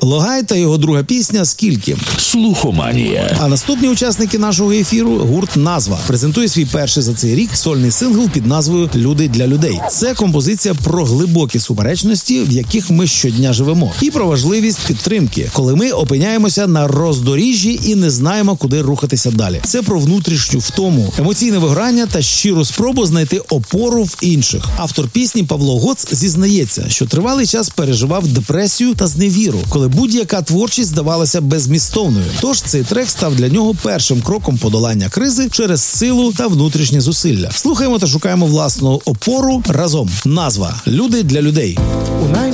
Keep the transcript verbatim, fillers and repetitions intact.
Логай та його друга пісня «Скільки». Слухоманія. А наступні учасники нашого ефіру – гурт «Назва». Презентує свій перший за цей рік сольний сингл під назвою «Люди для людей». Це композиція про глибокі суперечності, в яких ми щодня живемо. І про важливість підтримки, коли ми опиняємося на роздоріжжі і не знаємо, куди рухатися далі. Це про внутрішню втому, емоційне вигорання та щиру спробу знайти опору в інших. Автор пісні Павло Гоц зізнається, що тривалий час переживав депресію та зневіру, коли будь-яка творчість здавалася беззмістовною. Тож цей трек став для нього першим кроком подолання кризи через силу та внутрішнє зусилля. Слухаємо та шукаємо власну опору разом. Назва «Люди для людей». У